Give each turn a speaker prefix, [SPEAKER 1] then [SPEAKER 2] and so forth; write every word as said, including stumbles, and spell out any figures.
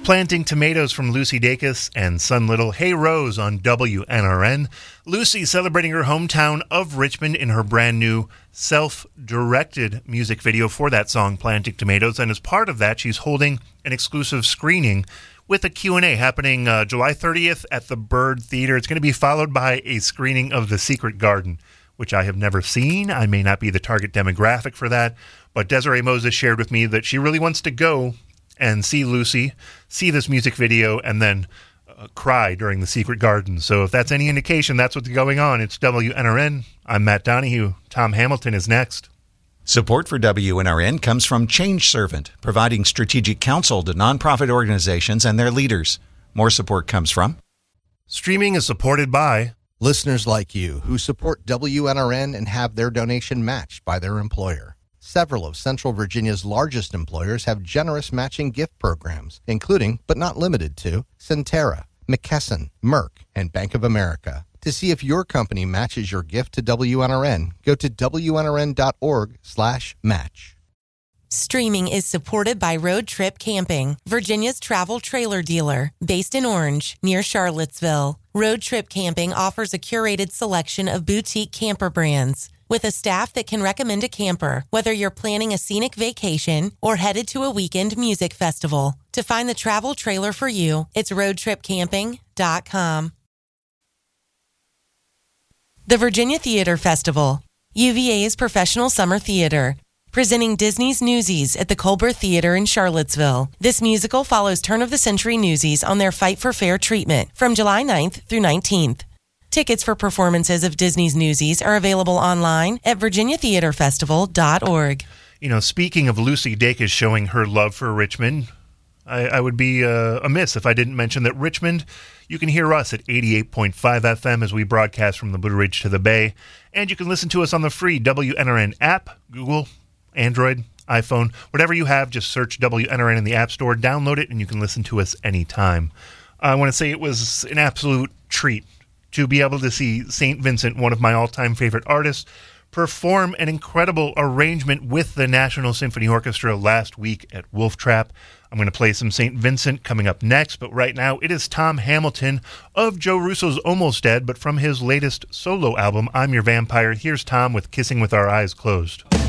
[SPEAKER 1] Planting Tomatoes from Lucy Dacus and Sun Little. Hey Rose on W N R N. Lucy celebrating her hometown of Richmond in her brand new self-directed music video for that song, Planting Tomatoes. And as part of that, she's holding an exclusive screening with a Q and A happening uh, July thirtieth at the Byrd Theater. It's going to be followed by a screening of The Secret Garden, which I have never seen. I may not be the target demographic for that, but Desiree Moses shared with me that she really wants to go and see Lucy, see this music video, and then uh, cry during The Secret Garden. So if that's any indication, that's what's going on. It's W N R N. I'm Matt Donahue. Tom Hamilton is next.
[SPEAKER 2] Support for W N R N comes from Change Servant, providing strategic counsel to nonprofit organizations and their leaders. More support comes from...
[SPEAKER 1] Streaming is supported by...
[SPEAKER 3] listeners like you who support W N R N and have their donation matched by their employer. Several of Central Virginia's largest employers have generous matching gift programs, including, but not limited to, Centera, McKesson, Merck, and Bank of America. To see if your company matches your gift to W N R N, go to W N R N dot org slash match.
[SPEAKER 4] Streaming is supported by Road Trip Camping, Virginia's travel trailer dealer, based in Orange, near Charlottesville. Road Trip Camping offers a curated selection of boutique camper brands, with a staff that can recommend a camper, whether you're planning a scenic vacation or headed to a weekend music festival. To find the travel trailer for you, it's road trip camping dot com. The Virginia Theater Festival, U V A's professional summer theater, presenting Disney's Newsies at the Colbert Theater in Charlottesville. This musical follows turn-of-the-century Newsies on their fight for fair treatment from July ninth through nineteenth. Tickets for performances of Disney's Newsies are available online at virginia theater festival dot org.
[SPEAKER 1] You know, speaking of Lucy Dacus showing her love for Richmond, I, I would be uh, amiss if I didn't mention that Richmond, you can hear us at eighty-eight point five F M as we broadcast from the Blue Ridge to the Bay. And you can listen to us on the free W N R N app, Google, Android, iPhone, whatever you have, just search W N R N in the App Store, download it, and you can listen to us anytime. I want to say it was an absolute treat to be able to see Saint Vincent, one of my all-time favorite artists, perform an incredible arrangement with the National Symphony Orchestra last week at Wolf Trap. I'm going to play some Saint Vincent coming up next, but right now it is Tom Hamilton of Joe Russo's Almost Dead, but from his latest solo album, I'm Your Vampire. Here's Tom with Kissing with Our Eyes Closed.